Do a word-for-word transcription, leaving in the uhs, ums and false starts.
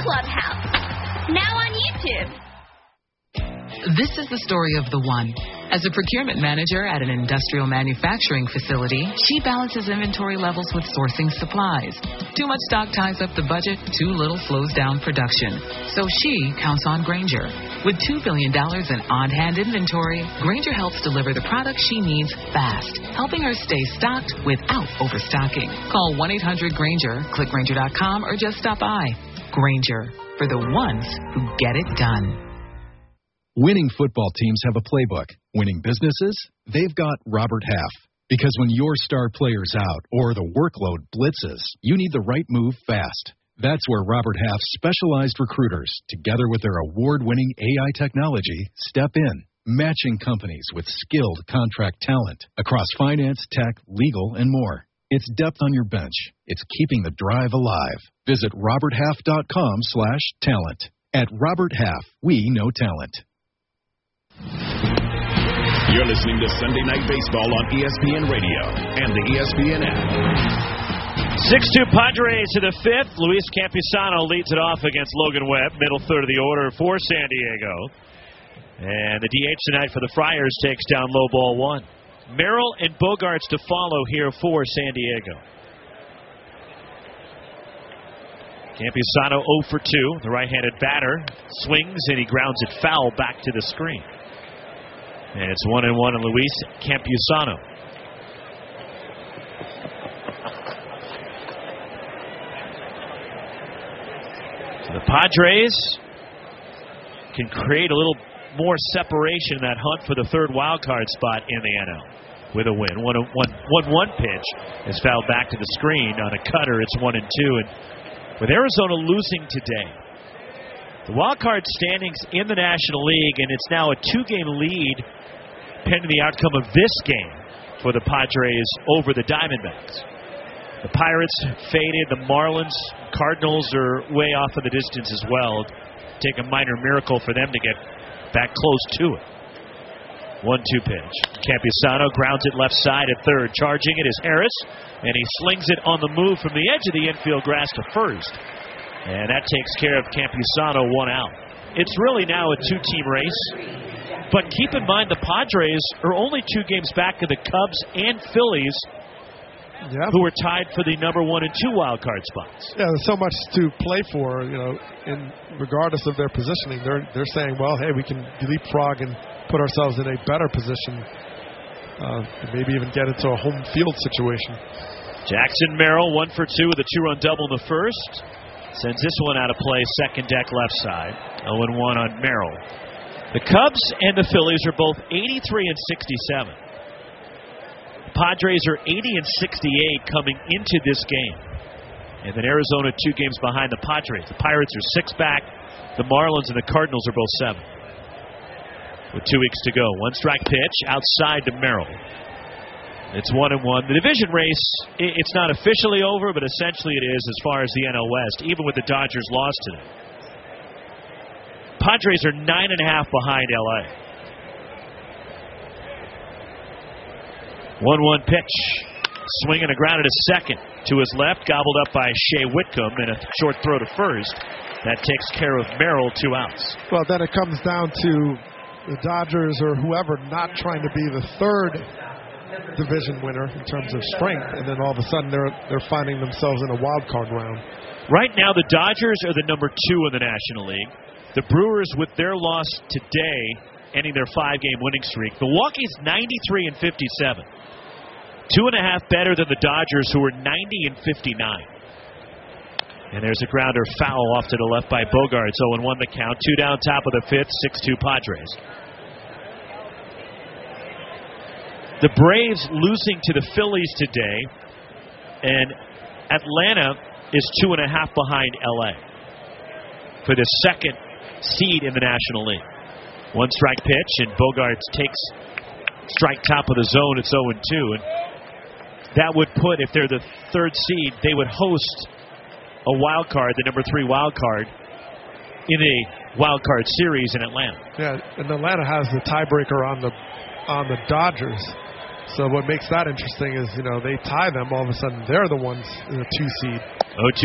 Clubhouse. Now on YouTube. This is the story of the one. As a procurement manager at an industrial manufacturing facility, she balances inventory levels with sourcing supplies. Too much stock ties up the budget, too little slows down production. So she counts on Grainger. With two billion dollars in on-hand inventory, Grainger helps deliver the products she needs fast, helping her stay stocked without overstocking. Call one eight hundred Grainger, click Grainger dot com, or just stop by. Grainger, for the ones who get it done. Winning football teams have a playbook. Winning businesses, they've got Robert Half. Because when your star player's out or the workload blitzes, you need the right move fast. That's where Robert Half's specialized recruiters, together with their award-winning A I technology, step in, matching companies with skilled contract talent across finance, tech, legal, and more. It's depth on your bench. It's keeping the drive alive. Visit robert half dot com slash talent. At Robert Half, we know talent. You're listening to Sunday Night Baseball on E S P N Radio and the E S P N app. six two Padres to the fifth. Luis Campusano leads it off against Logan Webb, middle third of the order for San Diego. And the D H tonight for the Friars takes down low ball one. Merrill and Bogaerts to follow here for San Diego. Campusano oh for two. The right-handed batter swings and he grounds it foul back to the screen. And it's one and one on Luis Campusano. So the Padres can create a little more separation in that hunt for the third wild card spot in the N L with a win. One one one one pitch is fouled back to the screen on a cutter. It's one and two. And with Arizona losing today, the wild card standings in the National League, and it's now a two-game lead pending the outcome of this game for the Padres over the Diamondbacks. The Pirates faded. The Marlins, Cardinals are way off in the distance as well. Take a minor miracle for them to get back close to it. one two pitch. Campusano grounds it left side at third. Charging it is Harris, and he slings it on the move from the edge of the infield grass to first. And that takes care of Campusano, one out. It's really now a two-team race. But keep in mind, the Padres are only two games back of the Cubs and Phillies, yep, who are tied for the number one and two wild card spots. Yeah, there's so much to play for, you know, in regardless of their positioning. They're they're saying, well, hey, we can leapfrog and put ourselves in a better position, uh, maybe even get into a home field situation. Jackson Merrill, one for two with a two-run double in the first. Sends this one out of play, second deck left side. oh and one on Merrill. The Cubs and the Phillies are both eighty-three and sixty-seven. The Padres are eighty and sixty-eight coming into this game. And then Arizona two games behind the Padres. The Pirates are six back. The Marlins and the Cardinals are both seven. With two weeks to go. One strike pitch outside to Merrill. It's one and one. The division race, it's not officially over, but essentially it is as far as the N L West, even with the Dodgers loss today. Padres are nine and a half behind L A. one one pitch. Swinging a ground at his second. To his left, gobbled up by Shea Whitcomb and a short throw to first. That takes care of Merrill, two outs. Well, then it comes down to the Dodgers or whoever not trying to be the third division winner in terms of strength, and then all of a sudden they're they're finding themselves in a wild card round. Right now, the Dodgers are the number two in the National League. The Brewers, with their loss today, ending their five-game winning streak. Milwaukee's ninety-three and fifty-seven. Two and a half better than the Dodgers, who are ninety and fifty-nine. And there's a grounder foul off to the left by Bogaerts. oh and one the count. Two down top of the fifth. six two Padres. The Braves losing to the Phillies today. And Atlanta is two and a half behind L A for the second seed in the National League. One strike pitch, and Bogaerts takes strike top of the zone. It's oh and two. And that would put, if they're the third seed, they would host a wild card, the number three wild card, in a wild card series in Atlanta. Yeah, and Atlanta has the tiebreaker on the on the Dodgers. So what makes that interesting is, you know, they tie them, all of a sudden they're the ones in the two seed. oh two